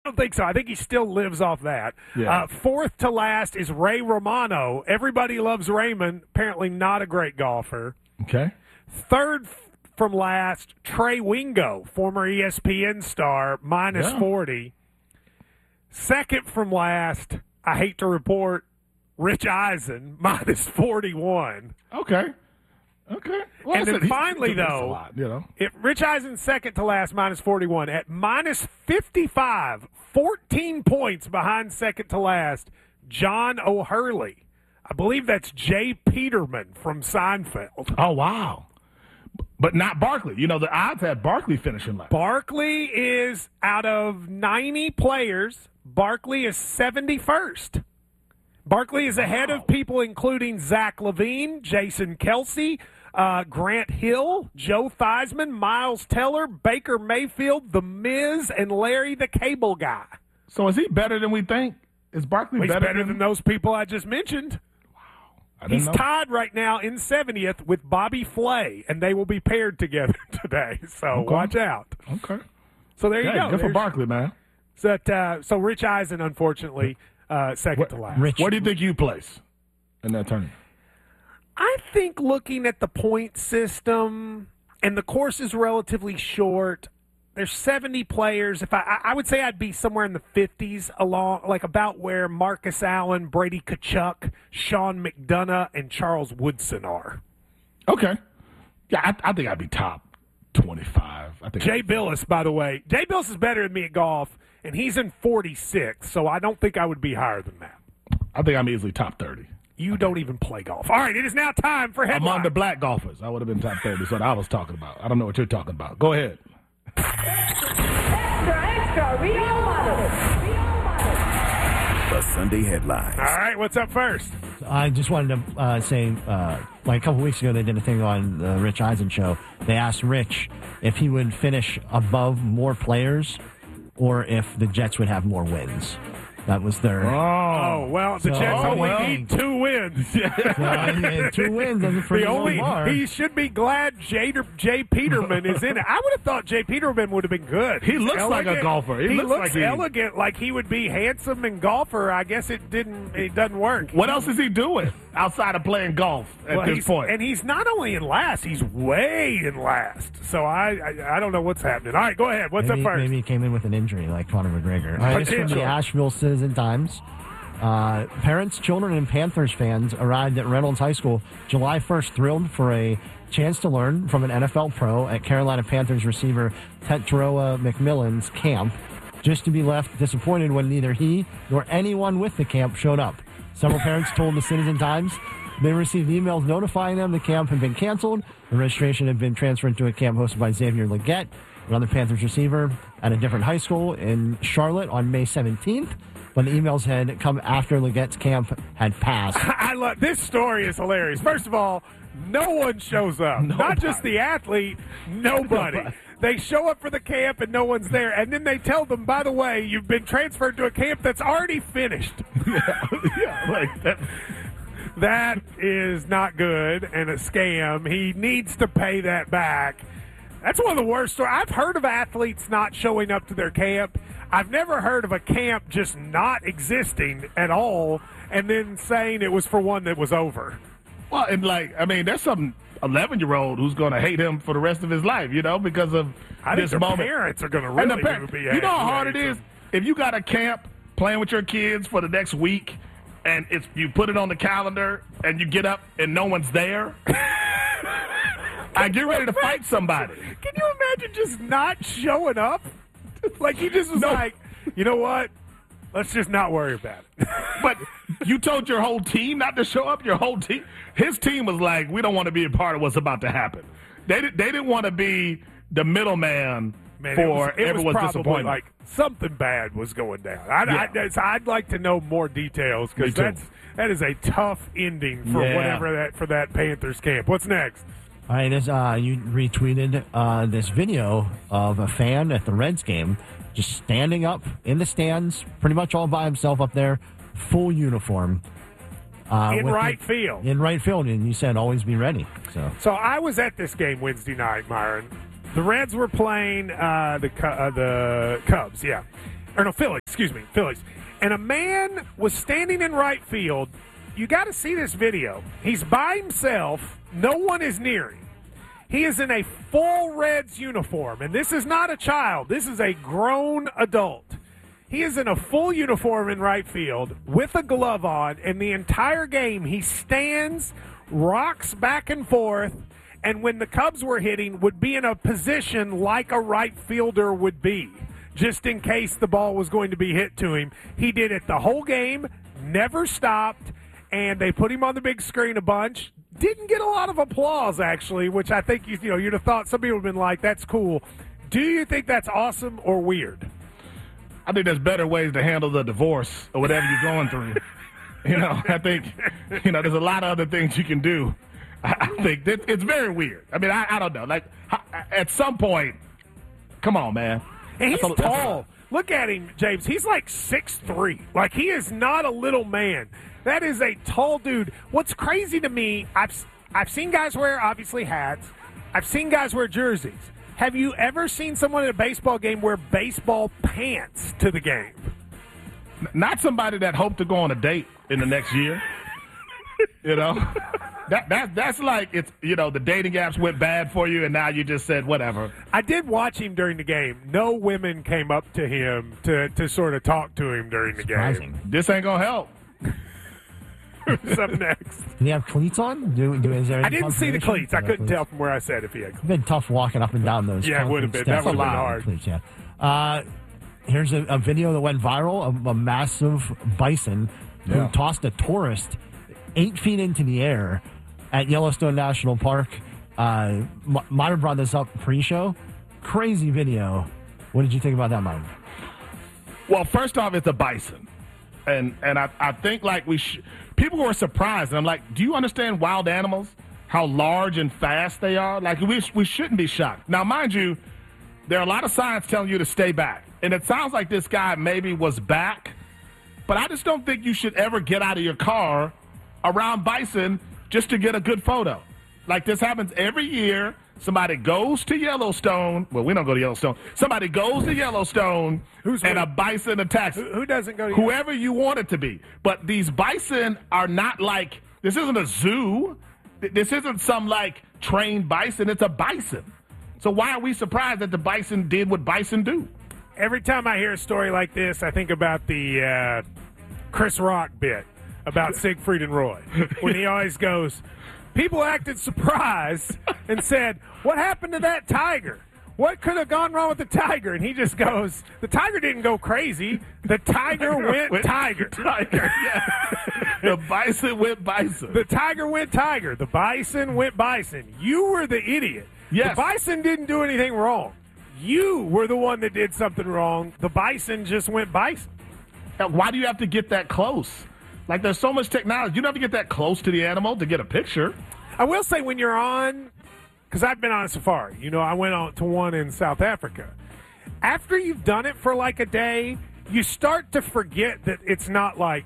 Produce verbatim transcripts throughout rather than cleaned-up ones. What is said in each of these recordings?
don't think so. I think he still lives off that. Yeah. Uh, fourth to last is Ray Romano. Everybody loves Raymond. Apparently not a great golfer. Okay. Third from last, Trey Wingo, former E S P N star, minus Yeah. forty. Second from last, I hate to report, Rich Eisen, minus forty-one. Okay. Okay. Well, And I then said he- finally, he missed a though, lot, you know. If Rich Eisen's second to last, minus forty-one. At minus fifty-five, fourteen points behind second to last, John O'Hurley. I believe that's Jay Peterman from Seinfeld. Oh, wow. But not Barkley. You know, the odds had Barkley finishing last. Barkley is, out of ninety players, Barkley is seventy-first. Barkley is ahead of people including Zach Levine, Jason Kelsey, uh, Grant Hill, Joe Theismann, Miles Teller, Baker Mayfield, The Miz, and Larry the Cable Guy. So is he better than we think? Is Barkley He's better, better than those people I just mentioned. I didn't He's know. tied right now in seventieth with Bobby Flay, and they will be paired together today. So Okay. watch out. Okay. So there you Yeah, go. good for There's- Barkley, man. So, uh, so Rich Eisen, unfortunately, uh, second What, to last. Rich. Where do you think you place in that tournament? I think looking at the point system, and the course is relatively short. There's seventy players. If I, I would say I'd be somewhere in the fifties, along like about where Marcus Allen, Brady Kachuk, Sean McDonough, and Charles Woodson are. Okay. Yeah, I, I think I'd be top twenty-five. I think Jay Billis, by the way, Jay Billis is better than me at golf, and he's in forty-six. So I don't think I would be higher than that. I think I'm easily top thirty. You don't even play golf. All right, it is now time for headlines. Among the black golfers, I would have been top thirty. That's what I was talking about. I don't know what you're talking about. Go ahead. Extra, extra, real model. Real model. The Sunday headlines. All right, what's up first? I just wanted to uh, say, uh, like a couple weeks ago, they did a thing on the Rich Eisen show. They asked Rich if he would finish above more players or if the Jets would have more wins. That was their Oh, well, the So- Jets oh, only well. need two wins. uh, two wins. Doesn't The pretty only bar. he should be glad Jay, Jay Peterman is in it. I would have thought Jay Peterman would have been good. He He's looks like a elegant. golfer. He He, looks looks like he- elegant, like he would be handsome and golfer. I guess it didn't. It doesn't work. What else is he doing outside of playing golf at Well, this he's- point? And he's not only in last; he's way in last. So I, I, I don't know what's happening. All right, go ahead. What's maybe, up first? maybe he came in with an injury like Conor McGregor. All right, this is from the Potential. Asheville Citizen Times. Uh, parents, children, and Panthers fans arrived at Reynolds High School July first, thrilled for a chance to learn from an N F L pro at Carolina Panthers receiver Tetroa McMillan's camp, just to be left disappointed when neither he nor anyone with the camp showed up. Several parents told the Citizen Times they received emails notifying them the camp had been canceled. The registration had been transferred to a camp hosted by Xavier Leggett, another Panthers receiver, at a different high school in Charlotte on May seventeenth. But the emails had come after Leggett's camp had passed. I love this story is hilarious. First of all, no one shows up. Not just the athlete, nobody. They show up for the camp and no one's there, and then they tell them, by the way, you've been transferred to a camp that's already finished. yeah, like that. That is not good and a scam. He needs to pay that back. That's one of the worst stories. I've heard of athletes not showing up to their camp. I've never heard of a camp just not existing at all and then saying it was for one that was over. Well, and like, I mean, there's some eleven-year-old who's going to hate him for the rest of his life, you know, because of I think this their moment. parents are going to And really the par- be you know how hard it hating is him. if you got a camp playing with your kids for the next week, and it's you put it on the calendar, and you get up and no one's there. I get ready to fight somebody. Can you imagine just not showing up? Like he just was No. like, you know what? Let's just not worry about it. But you told your whole team not to show up. Your whole team, his team was like, we don't want to be a part of what's about to happen. They did, they didn't want to be the middleman Man, for it was, it everyone's was probably disappointment. like something bad was going down. I, Yeah. I, so I'd like to know more details Me because too. that's that is a tough ending for Yeah. whatever that for that Panthers camp. What's next? All right, this, uh, you retweeted uh, this video of a fan at the Reds game just standing up in the stands, pretty much all by himself up there, full uniform. Uh, In with right the- field. In right field, and you said always be ready. So So I was at this game Wednesday night, Myron. The Reds were playing uh, the Cu- uh, the Cubs, yeah. or no, Phillies, excuse me, Phillies. And a man was standing in right field. You got to see this video. He's by himself. No one is near him. He is in a full Reds uniform, and this is not a child. This is a grown adult. He is in a full uniform in right field with a glove on, and the entire game he stands, rocks back and forth, and when the Cubs were hitting, would be in a position like a right fielder would be, just in case the ball was going to be hit to him. He did it the whole game, never stopped, and they put him on the big screen a bunch. Didn't get a lot of applause, actually, which I think you, you know, you'd have thought some people would have been like, that's cool. Do you think that's awesome or weird? I think there's better ways to handle the divorce or whatever you're going through. You know, I think, you know, there's a lot of other things you can do. I, I think that it's very weird. I mean, I, I don't know. Like, at some point, come on, man. And he's That's a- tall. Look at him, James. He's like six three. Like, he is not a little man. That is a tall dude. What's crazy to me, I've I've seen guys wear, obviously, hats. I've seen guys wear jerseys. Have you ever seen someone at a baseball game wear baseball pants to the game? Not somebody that hoped to go on a date in the next year. You know? That, that That's like, it's you know, the dating apps went bad for you, and now you just said, whatever. I did watch him during the game. No women came up to him to, to sort of talk to him during the Surprising. game. This ain't going to help. Who's up next? Did he have cleats on? Do, do, is there I any didn't see the confirmation? cleats. I No couldn't cleats. tell from where I said if he had It's cleats. been tough walking up and down those. Yeah, it would have been. concrete That would have steps been with hard. cleats, yeah. Uh, here's a, a video that went viral of a massive bison Yeah. who tossed a tourist eight feet into the air at Yellowstone National Park. Uh, M- Myron brought this up pre-show. Crazy video. What did you think about that, Myron? Well, first off, it's a bison. And and I, I think, like, we sh- people were surprised. And I'm like, do you understand wild animals? How large and fast they are? Like, we, we shouldn't be shocked. Now, mind you, there are a lot of signs telling you to stay back. And it sounds like this guy maybe was back. But I just don't think you should ever get out of your car around bison just to get a good photo. Like, this happens every year. Somebody goes to Yellowstone. Well, we don't go to Yellowstone. Somebody goes to Yellowstone Who's and we? a bison attacks Who, who doesn't go to whoever you want it to be. But these bison are not like, this isn't a zoo. Th- This isn't some, like, trained bison. It's a bison. So why are we surprised that the bison did what bison do? Every time I hear a story like this, I think about the uh, Chris Rock bit about Siegfried and Roy, when he always goes, people acted surprised and said, what happened to that tiger? What could have gone wrong with the tiger? And he just goes, the tiger didn't go crazy. The tiger went tiger. Tiger, yeah. The bison went bison. The tiger went tiger. The bison went bison. You were the idiot. Yes. The bison didn't do anything wrong. You were the one that did something wrong. The bison just went bison. Now, why do you have to get that close? Like, there's so much technology. You don't have to get that close to the animal to get a picture. I will say when you're on, because I've been on a safari. You know, I went on to one in South Africa. After you've done it for like a day, you start to forget that it's not like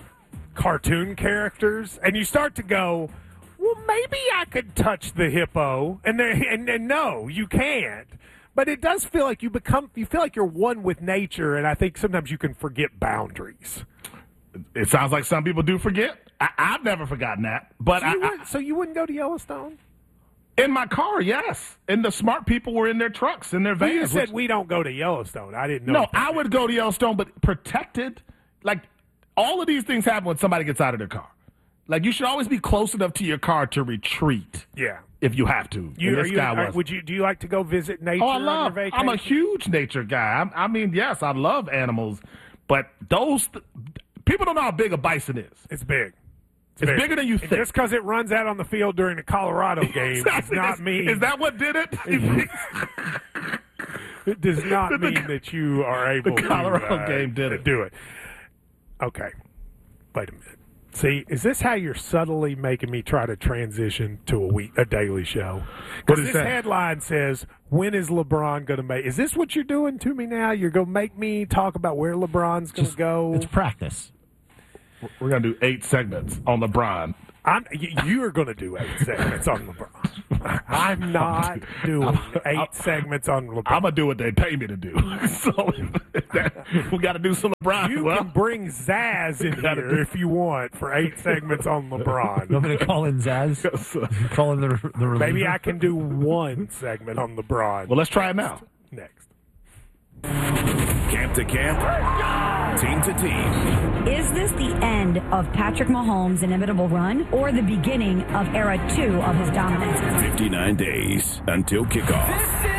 cartoon characters, and you start to go, well, maybe I could touch the hippo, and they, and, and no, you can't. But it does feel like you become, you feel like you're one with nature, and I think sometimes you can forget boundaries. It sounds like some people do forget. I, I've never forgotten that. But So I, you, I, wouldn't, so you wouldn't go to Yellowstone? in my car, yes. And the smart people were in their trucks, in their Well, vans. you said which- we don't go to Yellowstone. I didn't know. no, if that I would go to Yellowstone, but protected. Like, all of these things happen when somebody gets out of their car. Like, you should always be close enough to your car to retreat Yeah. if you have to. You, And are this you, guy are- was. would you? Do you like to go visit nature Oh, I on your love. vacation? I'm a huge nature guy. I'm, I mean, yes, I love animals, but those th- people don't know how big a bison is. It's big. It's bigger than you And think. Just because it runs out on the field during the Colorado game does not is, mean Is that what did it? it does not The- mean that you are able the Colorado to uh, game did to it. do it. Okay, wait a minute. See, is this how you're subtly making me try to transition to a week, a daily show? What Because is this that? headline says, "When is LeBron going to make?" Is this what you're doing to me now? You're going to make me talk about where LeBron's going to go? It's practice. We're gonna do eight segments on LeBron. I'm, y- you are going to do eight segments on LeBron. I'm not doing eight segments on LeBron. I'm gonna do what they pay me to do. So that, we got to do some LeBron. You well, can bring Zaz in gotta here do- if you want for eight segments on You LeBron. want me to call in Zaz? Call in the, the reliever? Maybe I can do one segment on LeBron. well, let's try it now. Next. Camp to camp, team to team. Is this the end of Patrick Mahomes' inevitable run or the beginning of era two of his dominance? fifty-nine days until kickoff.